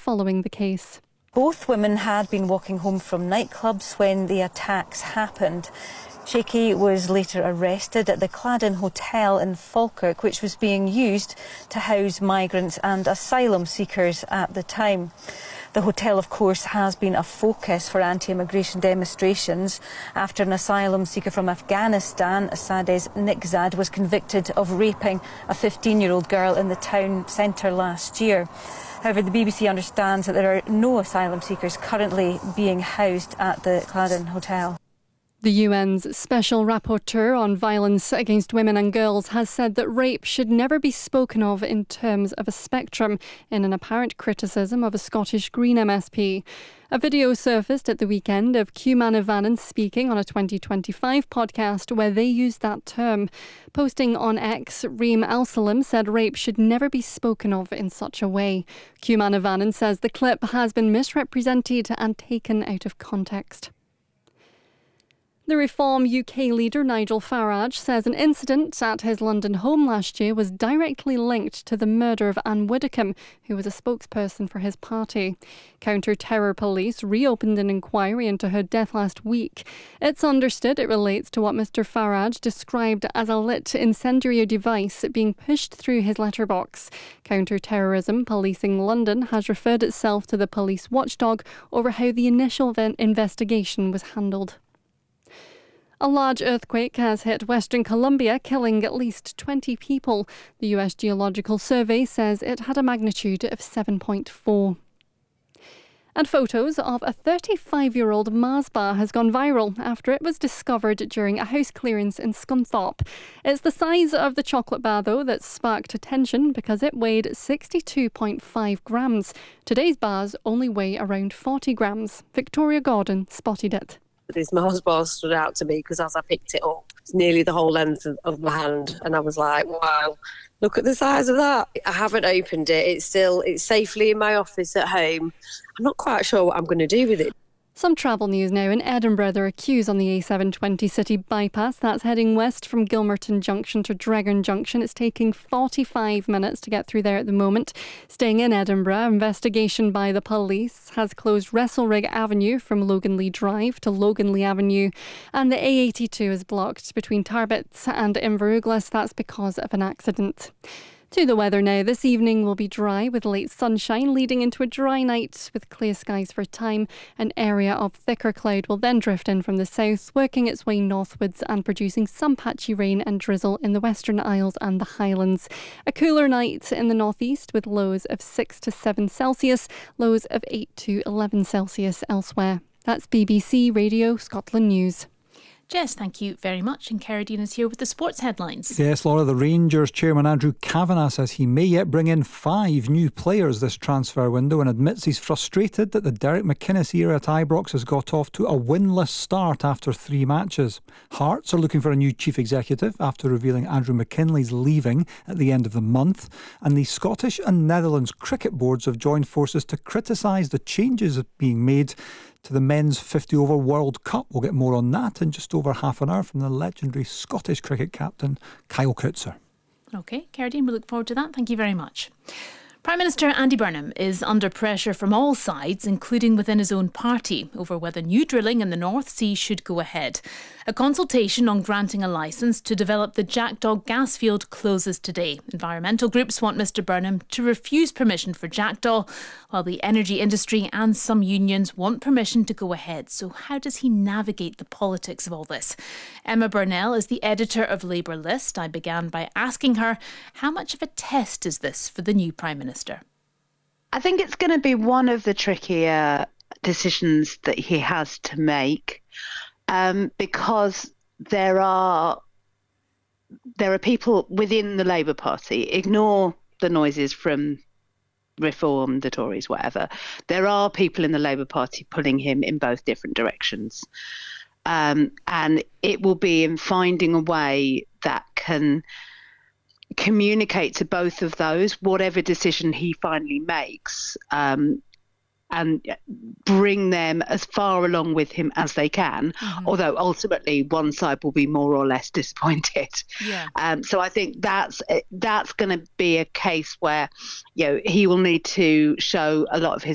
following the case. Both women had been walking home from nightclubs when the attacks happened. Shaky was later arrested at the Cladden Hotel in Falkirk, which was being used to house migrants and asylum seekers at the time. The hotel, of course, has been a focus for anti-immigration demonstrations after an asylum seeker from Afghanistan, Sadez Nikzad, was convicted of raping a 15-year-old girl in the town centre last year. However, the BBC understands that there are no asylum seekers currently being housed at the Cladden Hotel. The UN's Special Rapporteur on Violence Against Women and Girls has said that rape should never be spoken of in terms of a spectrum, in an apparent criticism of a Scottish Green MSP. A video surfaced at the weekend of Cumann speaking on a 2025 podcast where they used that term. Posting on X, Reem Al-Salim said rape should never be spoken of in such a way. Cumann says the clip has been misrepresented and taken out of context. The Reform UK leader Nigel Farage says an incident at his London home last year was directly linked to the murder of Anne Widdecombe, who was a spokesperson for his party. Counter-terror police reopened an inquiry into her death last week. It's understood it relates to what Mr Farage described as a lit incendiary device being pushed through his letterbox. Counter-terrorism Policing London has referred itself to the police watchdog over how the initial investigation was handled. A large earthquake has hit Western Colombia, killing at least 20 people. The US Geological Survey says it had a magnitude of 7.4. And photos of a 35-year-old Mars bar has gone viral after it was discovered during a house clearance in Scunthorpe. It's the size of the chocolate bar, though, that sparked attention because it weighed 62.5 grams. Today's bars only weigh around 40 grams. Victoria Gordon spotted it. This Mars bar stood out to me because as I picked it up, it's nearly the whole length of my hand, and I was like, wow, look at the size of that. I haven't opened it. It's safely in my office at home. I'm not quite sure what I'm going to do with it. Some travel news now. In Edinburgh, there are queues on the A720 city bypass. That's heading west from Gilmerton Junction to Dragon Junction. It's taking 45 minutes to get through there at the moment. Staying in Edinburgh, investigation by the police has closed Wrestleraig Avenue from Loganlea Drive to Loganlea Avenue. And the A82 is blocked between Tarbet and Inveruglas. That's because of an accident. To the weather now. This evening will be dry with late sunshine leading into a dry night with clear skies for a time. An area of thicker cloud will then drift in from the south, working its way northwards and producing some patchy rain and drizzle in the Western Isles and the Highlands. A cooler night in the northeast with lows of 6 to 7 Celsius, lows of 8 to 11 Celsius elsewhere. That's BBC Radio Scotland News. Jess, thank you very much. And Carradine is here with the sports headlines. Yes, Laura, the Rangers chairman Andrew Kavanagh says he may yet bring in 5 new players this transfer window and admits he's frustrated that the Derek McInnes era at Ibrox has got off to a winless start after 3 matches. Hearts are looking for a new chief executive after revealing Andrew McKinley's leaving at the end of the month. And the Scottish and Netherlands cricket boards have joined forces to criticise the changes being made to the men's 50-over World Cup. We'll get more on that in just over half an hour from the legendary Scottish cricket captain Kyle Coetzer. OK, Carradine, we look forward to that. Thank you very much. Prime Minister Andy Burnham is under pressure from all sides, including within his own party, over whether new drilling in the North Sea should go ahead. A consultation on granting a licence to develop the Jackdaw gas field closes today. Environmental groups want Mr Burnham to refuse permission for Jackdaw, while the energy industry and some unions want permission to go ahead. So how does he navigate the politics of all this? Emma Burnell is the editor of Labour List. I began by asking her, how much of a test is this for the new Prime Minister? I think it's going to be one of the trickier decisions that he has to make, because there are people within the Labour Party, ignore the noises from Reform, the Tories, whatever. There are people in the Labour Party pulling him in both different directions. And it will be in finding a way that can communicate to both of those, whatever decision he finally makes, and bring them as far along with him as they can, although ultimately one side will be more or less disappointed. Yeah. So I think that's going to be a case where, he will need to show a lot of his